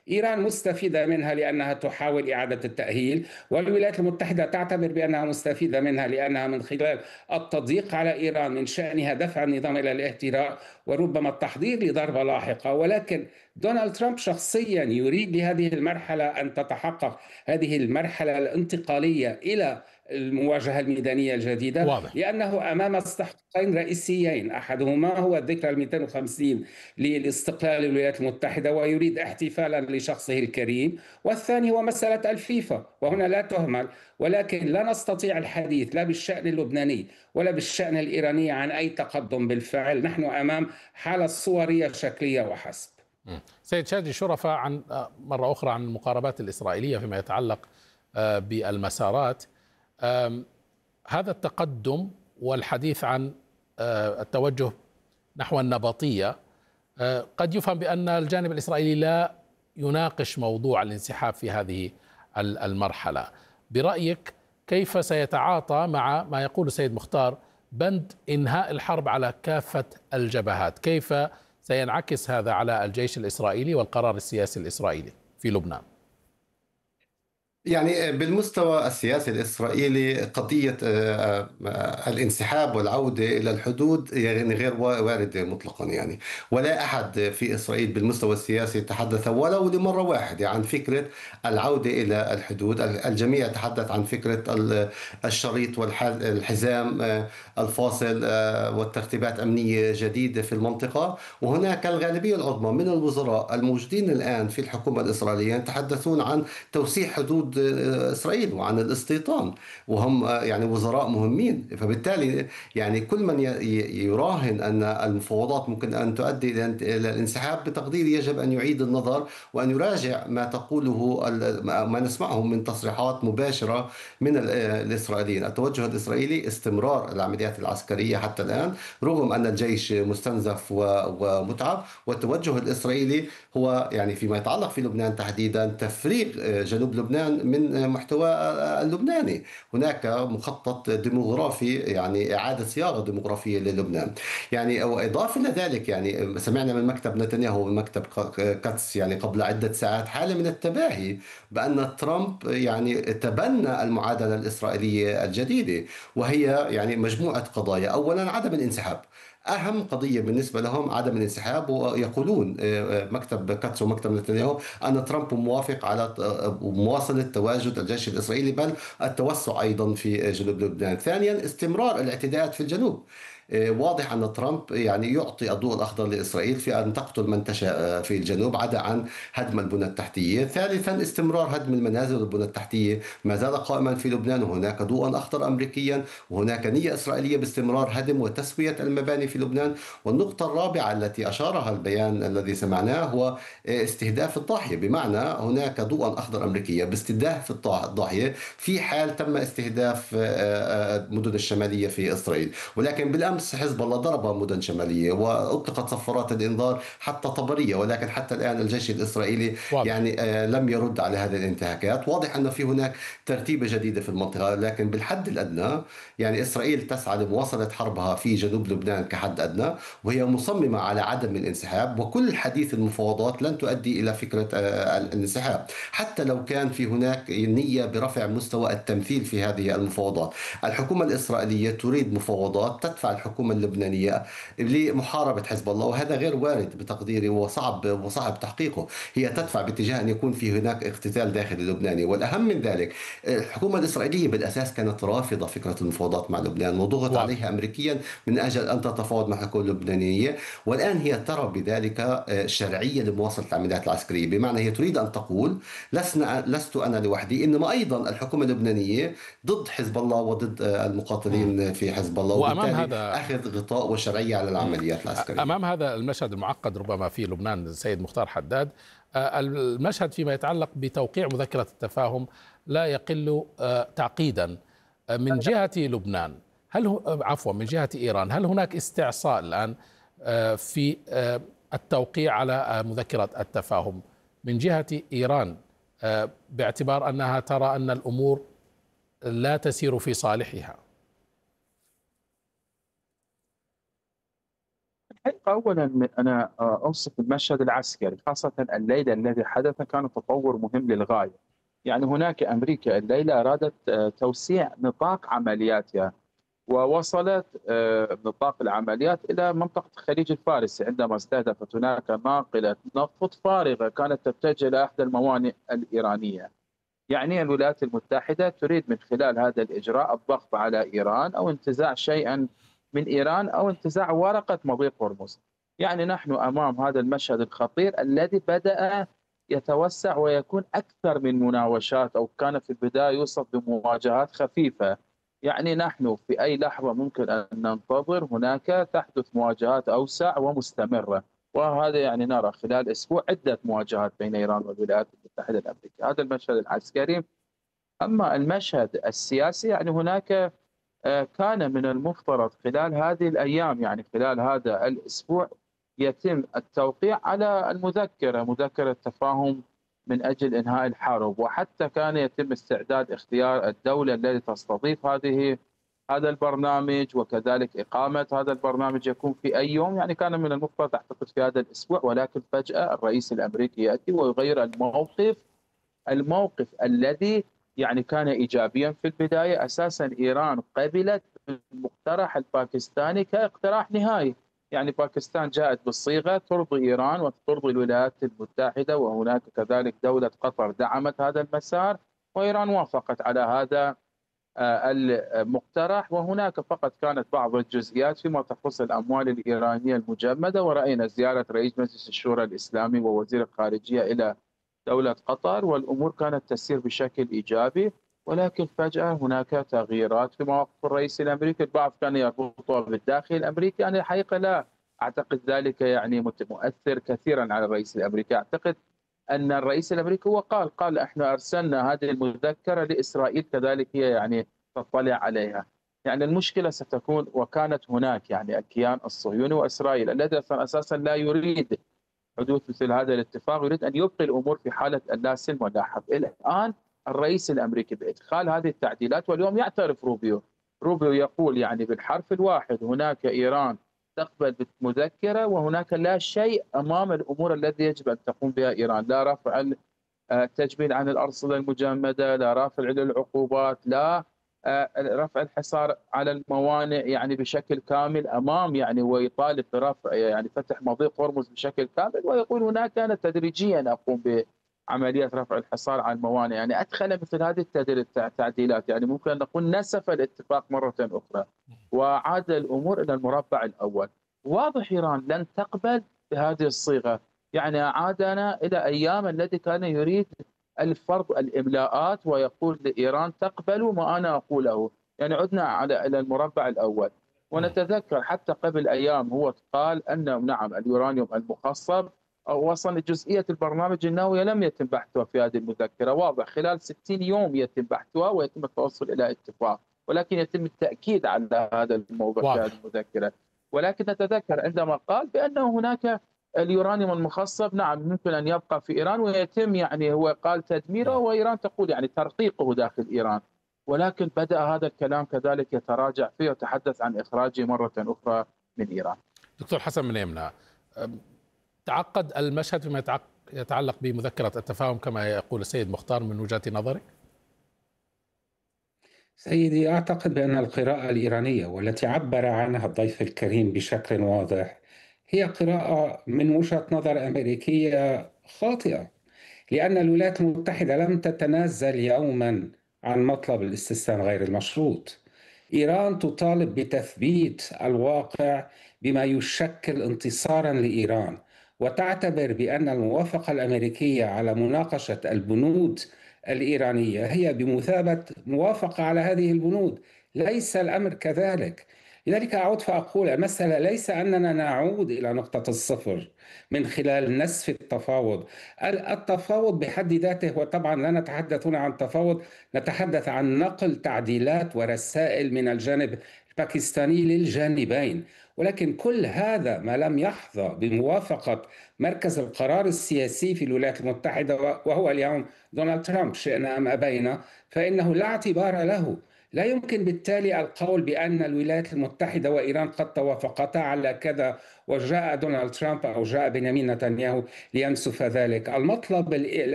إيران مستفيدة منها لأنها تحاول إعادة التأهيل، والولايات المتحدة تعتبر بأنها مستفيدة منها لأنها من خلال التضييق على إيران من شأنها دفع النظام إلى الاهتراء وربما التحضير لضربة لاحقة. ولكن دونالد ترامب شخصيا يريد لهذه المرحلة أن تتحقق، هذه المرحلة الانتقالية إلى المواجهة الميدانية الجديدة، واضح. لأنه أمام استحقاقين رئيسيين، أحدهما هو الذكرى 250 للاستقلال الولايات المتحدة ويريد احتفالا لشخصه الكريم، والثاني هو مسألة الفيفا وهنا لا تهمل. ولكن لا نستطيع الحديث لا بالشأن اللبناني ولا بالشأن الإيراني عن أي تقدم بالفعل، نحن أمام حالة صورية شكلية وحسب. سيد شادي شرفة، عن مرة أخرى عن المقاربات الإسرائيلية فيما يتعلق بالمسارات، هذا التقدم والحديث عن التوجه نحو النبطية قد يفهم بأن الجانب الإسرائيلي لا يناقش موضوع الانسحاب في هذه المرحلة. برأيك كيف سيتعاطى مع ما يقول السيد مختار بند إنهاء الحرب على كافة الجبهات؟ كيف سينعكس هذا على الجيش الإسرائيلي والقرار السياسي الإسرائيلي في لبنان؟ يعني بالمستوى السياسي الإسرائيلي قضية الانسحاب والعودة إلى الحدود يعني غير واردة مطلقا، يعني ولا أحد في إسرائيل بالمستوى السياسي تحدث ولو لمرة واحدة عن فكرة العودة إلى الحدود. الجميع يتحدث عن فكرة الشريط والحزام الفاصل والترتيبات أمنية جديدة في المنطقة. وهناك الغالبية العظمى من الوزراء الموجودين الآن في الحكومة الإسرائيلية يتحدثون عن توسيع حدود إسرائيل وعن الاستيطان، وهم يعني وزراء مهمين. فبالتالي يعني كل من يراهن أن المفاوضات ممكن أن تؤدي إلى الانسحاب بتقديري يجب أن يعيد النظر وأن يراجع ما تقوله ما نسمعه من تصريحات مباشرة من الإسرائيليين. التوجه الإسرائيلي استمرار العمليات العسكرية حتى الآن رغم أن الجيش مستنزف ومتعب، والتوجه الإسرائيلي هو يعني فيما يتعلق في لبنان تحديدا تفريغ جنوب لبنان من محتوى اللبناني. هناك مخطط ديموغرافي، يعني إعادة صياغة ديموغرافية للبنان. يعني وإضافة إلى ذلك يعني سمعنا من مكتب نتنياهو ومن مكتب كاتس يعني قبل عدة ساعات حالة من التباهي بأن ترامب يعني تبنى المعادلة الإسرائيلية الجديدة، وهي يعني مجموعة قضايا. أولا عدم الانسحاب، أهم قضية بالنسبة لهم عدم الانسحاب، ويقولون مكتب كاتس ومكتب نتنياهو أن ترامب موافق على مواصلة تواجد الجيش الإسرائيلي بل التوسع أيضا في جنوب لبنان. ثانيا استمرار الاعتداءات في الجنوب. واضح أن ترامب يعني يعطي الضوء الأخضر لإسرائيل في أن تقتل من تشاء في الجنوب عدا عن هدم البنى التحتية. ثالثا استمرار هدم المنازل والبنى التحتية ما زال قائما في لبنان، وهناك ضوءا أخضر أمريكيا وهناك نية إسرائيلية باستمرار هدم وتسوية المباني في لبنان. والنقطة الرابعة التي أشارها البيان الذي سمعناه هو استهداف الضاحية، بمعنى هناك ضوءا أخضر أمريكيا باستهداف الضاحية في حال تم استهداف مدن الشمالية في إسرائيل. ولكن بالأمس حزب الله ضرب مدن شمالية وأطلقت صفارات الإنذار حتى طبرية، ولكن حتى الآن الجيش الإسرائيلي واضح. يعني لم يرد على هذه الانتهاكات. واضح أن في هناك ترتيبة جديدة في المنطقة، لكن بالحد الأدنى يعني إسرائيل تسعى لمواصلة حربها في جنوب لبنان كحد أدنى، وهي مصممة على عدم الانسحاب. وكل حديث المفاوضات لن تؤدي إلى فكرة الانسحاب حتى لو كان في هناك نية برفع مستوى التمثيل في هذه المفاوضات. الحكومة الإسرائيلية تريد مفاوضات تدفع الحكومة اللبنانية لمحاربة حزب الله، وهذا غير وارد بتقديري وصعب تحقيقه. هي تدفع باتجاه أن يكون في هناك اقتتال داخلي لبناني. والأهم من ذلك الحكومة الإسرائيلية بالأساس كانت رافضة فكرة المفاوضات مع لبنان وضغط عليها أمريكيا من أجل أن تتفاوض مع الحكومة اللبنانية، والآن هي ترى بذلك شرعية لمواصلة العمليات العسكرية. بمعنى هي تريد أن تقول لست أنا لوحدي، إنما أيضا الحكومة اللبنانية ضد حزب الله وضد المقاتلين في حزب الله، وأمام وبالتالي هذا أخذ غطاء وشرعية على العمليات العسكرية. أمام هذا المشهد المعقد ربما في لبنان سيد مختار حداد، المشهد فيما يتعلق بتوقيع مذكرة التفاهم لا يقل تعقيدا من جهة لبنان. من جهة إيران، هل هناك استعصاء الآن في التوقيع على مذكرة التفاهم من جهة إيران باعتبار أنها ترى أن الأمور لا تسير في صالحها؟ الحقيقة أولا أنا أوصف المشهد العسكري خاصة الليلة الذي حدث كان تطور مهم للغاية. يعني هناك أمريكا الليلة أرادت توسيع نطاق عملياتها، ووصلت نطاق العمليات إلى منطقة الخليج الفارسي عندما استهدفت هناك ناقلة نفط فارغة كانت تتجه إلى إحدى الموانئ الإيرانية. يعني الولايات المتحدة تريد من خلال هذا الإجراء الضغط على إيران أو انتزاع شيئا من إيران أو انتزاع ورقة مضيق هرمز. يعني نحن أمام هذا المشهد الخطير الذي بدأ يتوسع ويكون أكثر من مناوشات، أو كان في البداية يوصف بمواجهات خفيفة. يعني نحن في أي لحظة ممكن أن ننتظر هناك تحدث مواجهات أوسع ومستمرة، وهذا يعني نرى خلال أسبوع عدة مواجهات بين إيران والولايات المتحدة الأمريكية. هذا المشهد العسكري. أما المشهد السياسي، يعني هناك كان من المفترض خلال هذه الأيام، يعني خلال هذا الأسبوع، يتم التوقيع على المذكرة، مذكرة تفاهم من أجل إنهاء الحرب، وحتى كان يتم استعداد اختيار الدولة التي تستضيف هذا البرنامج، وكذلك إقامة هذا البرنامج يكون في أي يوم. يعني كان من المفترض أعتقد في هذا الأسبوع، ولكن فجأة الرئيس الأمريكي يأتي ويغير الموقف الذي يعني كان إيجابيا في البداية. أساسا إيران قبلت المقترح الباكستاني كاقتراح نهائي. يعني باكستان جاءت بالصيغة ترضي إيران وترضي الولايات المتحدة، وهناك كذلك دولة قطر دعمت هذا المسار، وإيران وافقت على هذا المقترح. وهناك فقط كانت بعض الجزئيات فيما تخص الأموال الإيرانية المجمدة، ورأينا زيارة رئيس مجلس الشورى الإسلامي ووزير الخارجية إلى دولة قطر، والأمور كانت تسير بشكل إيجابي. ولكن فجأة هناك تغييرات في مواقف الرئيس الأمريكي. البعض كان يربطها بالداخل الأمريكي، أنا الحقيقة لا أعتقد ذلك يعني مؤثر كثيرا على الرئيس الأمريكي. أعتقد أن الرئيس الأمريكي هو قال إحنا أرسلنا هذه المذكرة لإسرائيل كذلك هي يعني تطلع عليها. يعني المشكلة ستكون، وكانت هناك يعني الكيان الصهيوني وإسرائيل الذي أساسا لا يريد حدوث مثل هذا الاتفاق، يريد أن يبقي الأمور في حالة اللا سلم ولا حرب. الآن الرئيس الأمريكي بإدخال هذه التعديلات، واليوم يعترف روبيو يقول يعني بالحرف الواحد هناك إيران تقبل بالمذكرة، وهناك لا شيء أمام الأمور التي يجب أن تقوم بها إيران. لا رفع التجميد عن الأرصدة المجمدة، لا رفع للعقوبات، لا رفع الحصار على الموانئ يعني بشكل كامل امام يعني، ويطالب برفع يعني فتح مضيق هرمز بشكل كامل، ويقول هناك انا تدريجيا اقوم بعمليه رفع الحصار على الموانئ. يعني ادخل مثل هذه التعديلات، يعني ممكن ان نقول نسف الاتفاق مره اخرى وعاد الامور الى المربع الاول. واضح ايران لن تقبل بهذه الصيغه، يعني عادنا الى ايام التي كان يريد الفرض الاملاءات ويقول لايران تقبل ما انا اقوله. يعني عدنا الى المربع الاول. ونتذكر حتى قبل ايام هو قال ان نعم اليورانيوم المخصب وصل جزئيه البرنامج النووي لم يتم بحثها في هذه المذكره. واضح خلال 60 يوم يتم بحثها ويتم التوصل الى اتفاق، ولكن يتم التاكيد على هذا الموضوع في هذه المذكره. ولكن نتذكر عندما قال بانه هناك اليورانيوم المخصب نعم ممكن ان يبقى في ايران ويتم يعني هو قال تدميره، وايران تقول يعني ترقيقه داخل ايران. ولكن بدا هذا الكلام كذلك يتراجع فيه وتحدث عن اخراجه مره اخرى من ايران. دكتور حسن من يمنى، تعقد المشهد فيما يتعلق بمذكرة التفاهم كما يقول السيد مختار من وجهة نظرك؟ سيدي، أعتقد بأن القراءة الإيرانية والتي عبر عنها الضيف الكريم بشكل واضح هي قراءة من وجهة نظر أمريكية خاطئة، لأن الولايات المتحدة لم تتنازل يوما عن مطلب الاستسلام غير المشروط. إيران تطالب بتثبيت الواقع بما يشكل انتصارا لإيران، وتعتبر بأن الموافقة الأمريكية على مناقشة البنود الإيرانية هي بمثابة موافقة على هذه البنود. ليس الأمر كذلك. لذلك أعود فأقول المسألة ليس أننا نعود إلى نقطة الصفر من خلال نسف التفاوض. التفاوض بحد ذاته، وطبعا لا نتحدث هنا عن تفاوض، نتحدث عن نقل تعديلات ورسائل من الجانب الباكستاني للجانبين. ولكن كل هذا ما لم يحظى بموافقة مركز القرار السياسي في الولايات المتحدة، وهو اليوم دونالد ترامب، شئنا أم أبينا، فإنه لا اعتبار له. لا يمكن بالتالي القول بأن الولايات المتحدة وإيران قد توافقتا على كذا وجاء دونالد ترامب أو جاء بنيامين نتنياهو لينسف ذلك. المطلب